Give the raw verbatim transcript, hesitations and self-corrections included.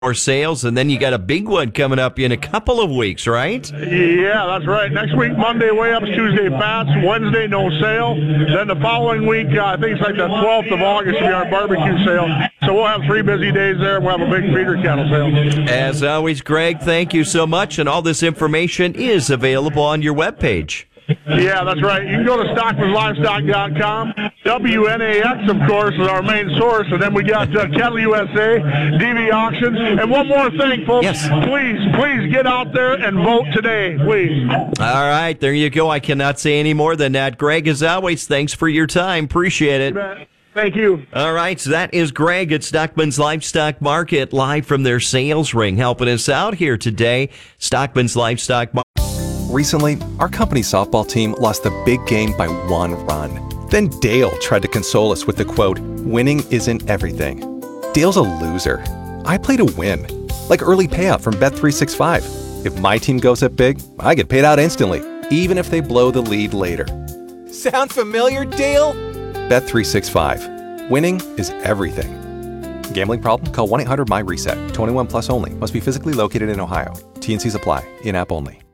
more sales, and then you got a big one coming up in a couple of weeks, right? Yeah, that's right. Next week, Monday, weigh-ups, Tuesday, fats, Wednesday, no sale. Then the following week, uh, I think it's like the twelfth of August, will be our barbecue sale. So we'll have three busy days there. We'll have a big feeder cattle sale. As always, Greg, thank you so much, and all this information is available on your webpage. Yeah, that's right. You can go to stockman's livestock dot com. W N A X, of course, is our main source. And then we got uh, Cattle U S A, D V Auctions. And one more thing, folks. Yes. Please, please get out there and vote today, please. All right, there you go. I cannot say any more than that. Greg, as always, thanks for your time. Appreciate it. Thank you. All right, so that is Greg at Stockman's Livestock Market, live from their sales ring, helping us out here today. Stockman's Livestock Market. Recently, our company softball team lost the big game by one run. Then Dale tried to console us with the quote, "Winning isn't everything." Dale's a loser. I play to win. Like early payout from Bet three sixty-five. If my team goes up big, I get paid out instantly, even if they blow the lead later. Sound familiar, Dale? Bet three sixty-five. Winning is everything. Gambling problem? Call one eight hundred M Y RESET. twenty-one plus only. Must be physically located in Ohio. T and Cs apply. In-app only.